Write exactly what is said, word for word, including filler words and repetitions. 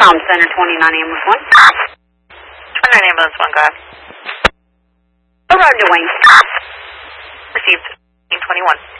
Com Center, twenty-nine ambulance one. twenty-nine ambulance one, go ahead. Over to Wayne. Received, twenty-one.